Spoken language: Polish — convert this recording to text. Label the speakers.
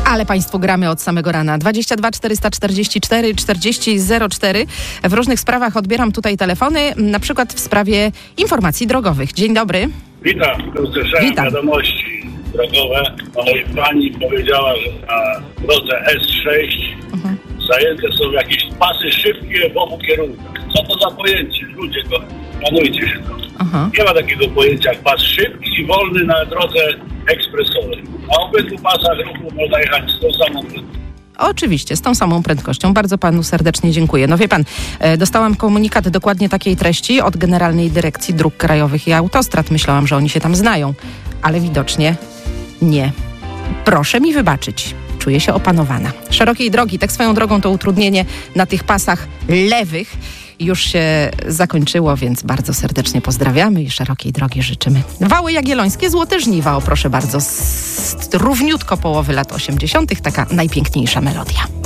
Speaker 1: Ale Państwu gramy od samego rana. 22 444 40 04. W różnych sprawach odbieram tutaj telefony, na przykład w sprawie informacji drogowych. Dzień dobry.
Speaker 2: Witam. Usłyszałem wiadomości drogowe. Pani powiedziała, że na drodze S6 zajęte są jakieś pasy szybkie w obu kierunkach. Co to za pojęcie? Ludzie, panujcie się to. Nie ma takiego pojęcia jak pas szybki i wolny na drodze ekspresowej. Na obydwu pasach ruchu można jechać z tą samą prędkością.
Speaker 1: Oczywiście, z tą samą prędkością. Bardzo panu serdecznie dziękuję. No wie pan, dostałam komunikat dokładnie takiej treści od Generalnej Dyrekcji Dróg Krajowych i Autostrad. Myślałam, że oni się tam znają, ale widocznie nie. Proszę mi wybaczyć. Czuję się opanowana. Szerokiej drogi, tak swoją drogą to utrudnienie na tych pasach lewych już się zakończyło, więc bardzo serdecznie pozdrawiamy i szerokiej drogi życzymy. Wały Jagiellońskie, Złote Żniwa, o proszę bardzo, równiutko połowy lat 80., taka najpiękniejsza melodia.